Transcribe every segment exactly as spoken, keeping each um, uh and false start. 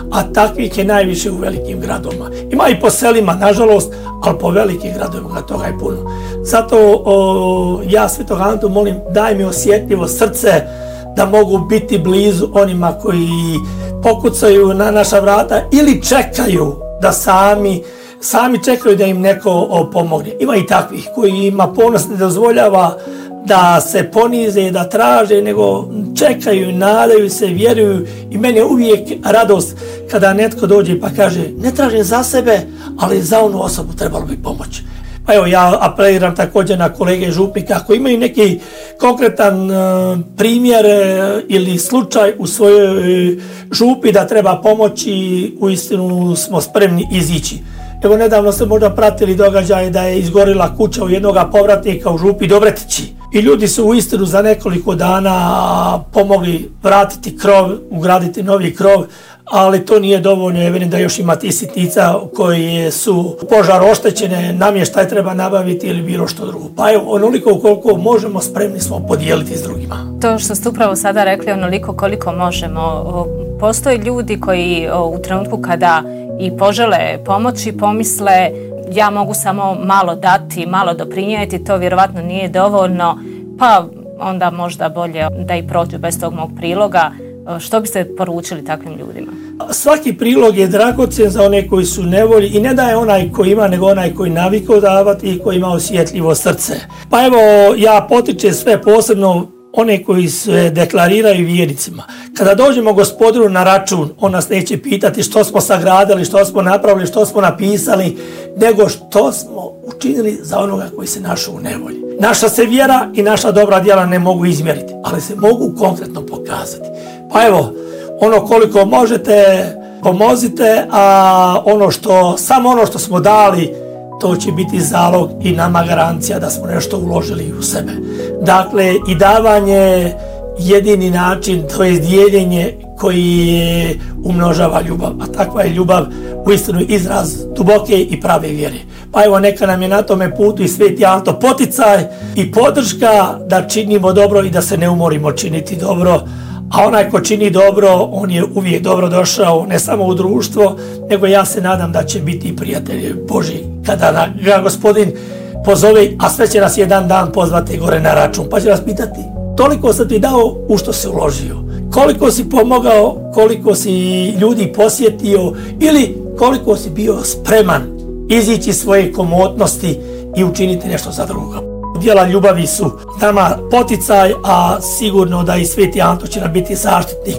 a takvih je najviše u velikim gradovima. Ima i po selima, nažalost, ali po velikim gradovima toga je puno. Zato o, ja Svetog Antu molim, daj mi osjetljivo srce da mogu biti blizu onima koji pokucaju na naša vrata ili čekaju da sami sami čekaju da im neko pomogne. Ima i takvih koji ima ponos ne dozvoljava da se ponize, da traže, nego čekaju, nadaju se, vjeruju i meni je uvijek radost kada netko dođe pa kaže ne tražim za sebe, ali za onu osobu trebalo bi pomoći. Pa evo, ja apeliram također na kolege župnika, ako imaju neki konkretan uh, primjer uh, ili slučaj u svojoj uh, župi da treba pomoći, uistinu smo spremni izići. Evo, nedavno ste možda pratili događaj da je izgorila kuća u jednog povratnika u župi Dobretići. I ljudi su uistinu za nekoliko dana pomogli vratiti krov, ugraditi novi krov, ali to nije dovoljno, ja vidim da još ima ti sitnica koje su požar oštećene, namještaj treba nabaviti ili bilo što drugo. Pa evo, onoliko koliko možemo, spremni smo podijeliti s drugima. To što ste upravo sada rekli, onoliko koliko možemo. Postoje ljudi koji u trenutku kada i požele pomoći, pomisle ja mogu samo malo dati, malo doprinijeti, to vjerovatno nije dovoljno, pa onda možda bolje da i prođu bez tog mog priloga. Što biste poručili takvim ljudima? Svaki prilog je dragocen za one koji su u nevolji i ne daje onaj koji ima, nego onaj koji navikao davati i koji ima osjetljivo srce. Pa evo, ja potičem sve, posebno one koji se deklariraju vjernicima. Kada dođemo Gospodinu na račun, on nas neće pitati što smo sagradili, što smo napravili, što smo napisali, nego što smo učinili za onoga koji se našao u nevolji. Naša se vjera i naša dobra djela ne mogu izmjeriti, ali se mogu konkretno pokazati. Pa evo, ono koliko možete, pomozite, a ono što, samo ono što smo dali, to će biti zalog i nama garancija da smo nešto uložili u sebe. Dakle, i davanje jedini način, to je dijeljenje koji umnožava ljubav, a takva je ljubav uistinu izraz duboke i prave vjere. Pa evo, neka nam je na tome putu i Sveti Anto poticaj i podrška da činimo dobro i da se ne umorimo činiti dobro. A onaj ko čini dobro, on je uvijek dobro došao, ne samo u društvo, nego ja se nadam da će biti prijatelj Božji kada ga Gospodin pozove, a sve će nas jedan dan pozvati gore na račun. Pa će nas pitati, toliko sam ti dao, u što si uložio, koliko si pomogao, koliko si ljudi posjetio ili koliko si bio spreman izići svoje komotnosti i učiniti nešto za druga. Djela ljubavi su nama poticaj, a sigurno da i Sveti Anto će nam biti zaštitnik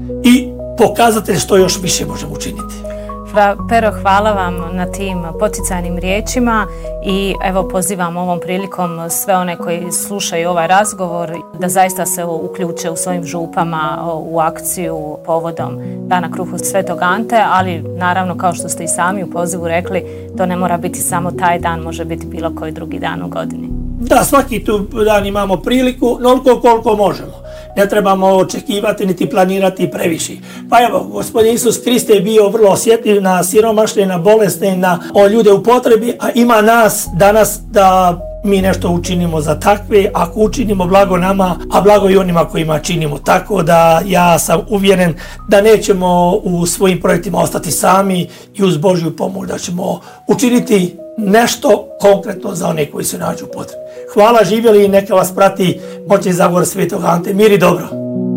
i pokazatelj što još više možemo učiniti. Fra Pero, hvala vam na tim poticajnim riječima i evo pozivam ovom prilikom sve one koji slušaju ovaj razgovor da zaista se uključe u svojim župama u akciju povodom Dana kruha Svetog Ante, ali naravno kao što ste i sami u pozivu rekli, to ne mora biti samo taj dan, može biti bilo koji drugi dan u godini. Da, svaki tu dan imamo priliku, onoliko koliko možemo. Ne trebamo očekivati niti planirati previše. Pa evo, Gospodin Isus Krist je bio vrlo osjetljiv na siromašne, na bolesne, na o ljude u potrebi, a ima nas danas da mi nešto učinimo za takve, ako učinimo blago nama, a blago i onima kojima činimo. Tako da ja sam uvjeren da nećemo u svojim projektima ostati sami i uz Božju pomoć da ćemo učiniti nešto konkretno za one koji se nađu u potrebi. Hvala, živjeli i neka vas prati moćni zagovor Svetog Ante. Mir i dobro.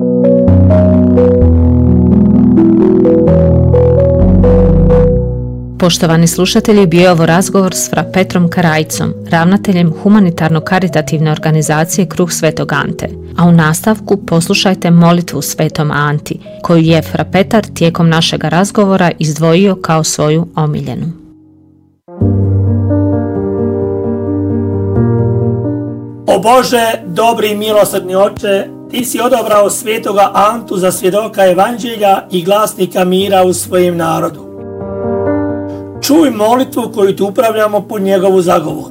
Poštovani slušatelji, bio je ovo razgovor s fra Petrom Karajcom, ravnateljem humanitarno-karitativne organizacije Kruh Svetog Ante. A u nastavku poslušajte molitvu Svetom Anti, koju je fra Petar tijekom našeg razgovora izdvojio kao svoju omiljenu. O Bože, dobri i milosrdni Oče, Ti si odabrao Svetoga Antu za svjedoka evanđelja i glasnika mira u svojem narodu. Čuj molitvu koju ti upravljamo po njegovu zagovoru.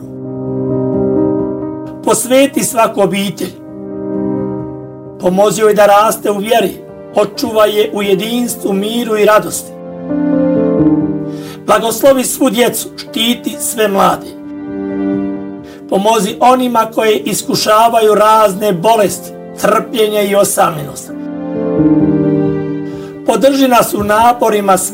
Posveti svaku obitelj. Pomozi joj da raste u vjeri, očuvaj je u jedinstvu, miru i radosti. Blagoslovi svu djecu, štiti sve mlade. Pomozi onima koje iskušavaju razne bolesti, trpljenje i osamljenost. Podrži nas u naporima